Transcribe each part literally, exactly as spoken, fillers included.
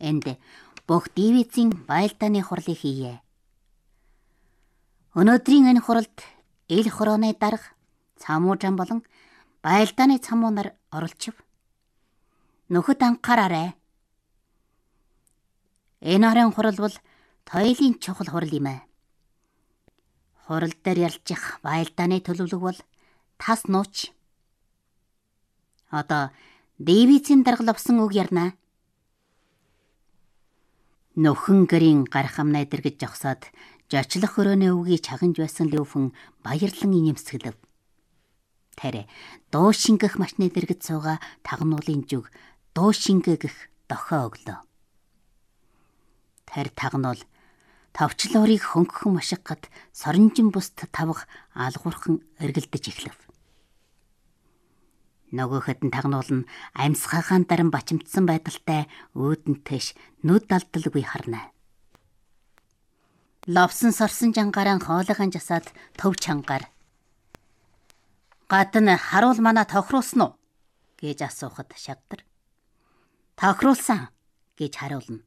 энд бүх дивизийн байлдааны хурлыг хийе. Өнөөдрийн энэ хуралд ил хорооны дарга, цамуужан болон байлдааны цамуу нар оролцов. Нөхөд анхаараарай. Энэ харын хурал бол тойлын чухал хурал юм аа. Хурал дээр ялчих байлдааны төлөвлөг бол тас нууч. Одоо дивизийн дарга ловсон үг ярина. Нөхөн гэрийн гархамнаа дэргэж жогсоод жочлох өрөөний үгийг чагнж байсан Леофен баярлан инэмсэглэв. Тэр дуу шингэх машины дэргэд сууга тагнуулын зүг дуу шингээх дохио өглөө. Тэр тагнуул товчлуурыг хөнгөн машиггад соронжин бүст тавх алгуурхан эргэлдэж эхлэв. Нөгөөхөд нь тагнуул нь амьсгаагаан даран бачимдсан байдалтай өөдөнтэйш нүд алдалгүй харна. Ловсон сорсон жангараа хоолойгоо жасаад төв чангаар гадна харуул мана тохируулсан уу гэж асуухад шавдар. Тохируулсан гэж хариулна.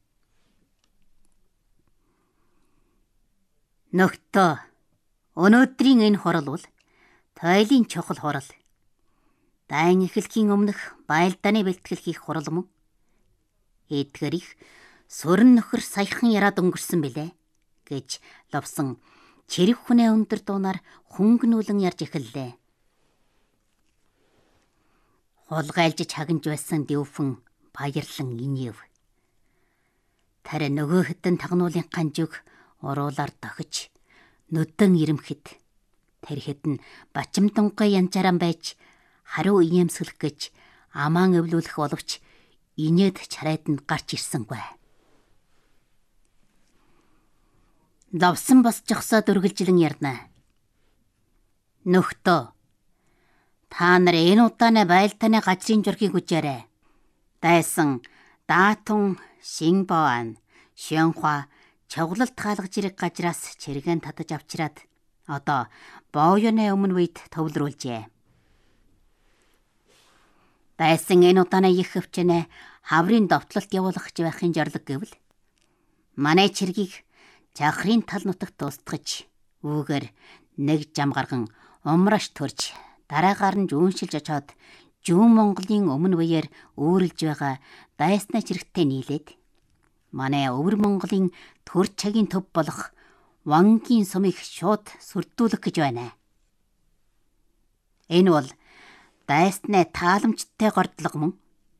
Нөхдөө өнөөдрийн энэ хурал бол тойлын чухал хурал. Дайн эхлэхийн өмнөх байлдааны бэлтгэл хийх хурал мөн. Эдгээр их сүрэн нөхөр саяхан яраад өнгөрсөн билээ гэж ловсон чирэг хүнээ өндөр дуунаар хөнгөнүүлэн ярьж эхэллээ. Хулгайлж чагнж байсан Леофен баярлан инэв. Тэр нөгөө хэдэн тагнуулын канжиг уруулаар дохиж нүдэн ирэмхэд тэр хэдэн бачимдангой янжааран байж хариу инээмсэглэх гэж амаан өвлүүлэх боловч инээд чарайд нь гарч ирсэнгүй. Ловсон бас жогсоод үргэлжлэн ярина. Нөхдөө та нар энэ удааны байлдааны газрын жургийг үжээрэй. Дайсан даатун Шинбоан Шөнхва чавглалт хаалгаж ирэх газраас чиргэн татаж авчираад одоо боёны өмнө үед төвлөрүүлжээ. Дайсан энэ удааны их хөвчнээ хаврын довтлолт явуулах байхын жорлог гэвэл манай чиргийг жахрын тал нутагт устгаж үүгээр нэг жам гарган умраш төрж дараагаар нь жүүншилж очоод Жүүн Монголын өмнө үеэр өөрлөж байгаа дайсны чирэгтэй нийлээд манай өвөр Монголын төр цагийн төв болох Вангийн сумыг шууд сүрдүүлэх гэж байна. Энэ бол дайсны тааламжтай гордлого мөн.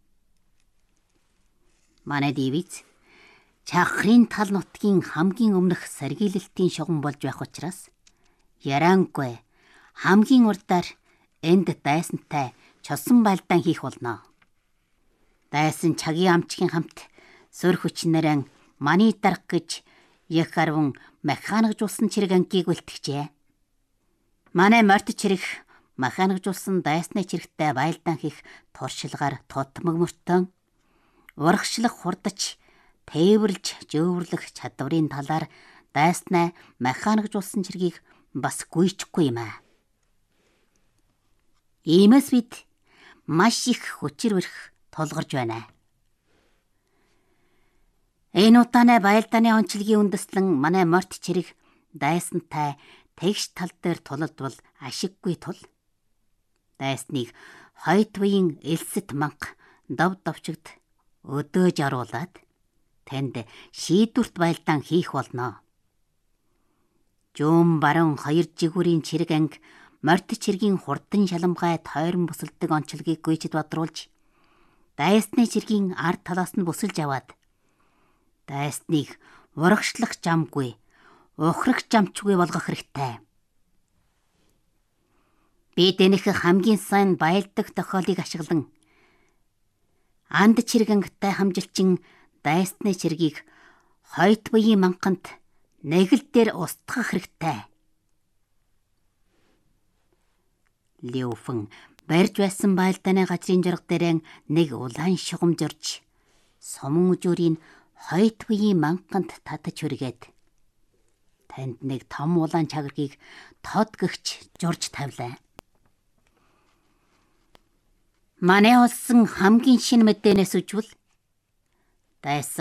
Манай дивиз чахрын тал нутгийн хамгийн өмнөх сэргийлэлтийн шугам болж байх учраас ярангүй хамгийн урдаар энд дайсантай чосон байлдаан хийх болно. Дайсан цагийн амчгийн хамт сөр хүчнэрэн маны дарга гэж их арван механикжуулсан чирэг ангийг үлтгэжээ. Манай морд чирэг механикжуулсан дайсны чирэгтэй байлдаан хийх туршилгаар тутмаг мөртөн урагшлах хурдач тээвэрлж жөөрлөх чадварын талаар дайснаа механикжуулсан чиргийг бас гүйчихгүй юм аа. Иймээс бид маш их хүчээр өрх тулгарч байна. Энэ удааны байлдааны онцлогийн үндэслэн манай морд чирэг дайсантай тэгш тал дээр тулалдвал ашиггүй тул дайсныг хойд буян элсэт манх дов довчигд өдөөж аруулаад танд шийдвэрт байлдаан хийх болно. Жүүн баруун хоёр жигүүрийн чирэг анги морд чиргийн хурдан шаламгай тойрон бүсэлдэг онцлогийг гүйчэд бодруулж дайсны чиргийн ард талаас нь бүсэлж аваад дайсныг урагшлах жамгүй ухрах жамчгүй болгох хэрэгтэй. Бид энэх хамгийн сайн байлдаг тохиолыг ашиглан анд чирэг ангитай хамжилчин дайсны чиргийг хойд буян манханд нэгэл дээр устгах хэрэгтэй. Леофен барьж байсан байлдааны газрын журга дээрэн нэг улаан шугам журж суман үжүүрийн хойд буян манханд татаж хүргээд танд нэг том улаан чагрыг тод гэгч журж тавилаа. Манай улсын хамгийн шинэ мэдээнээс үжвэл дайсан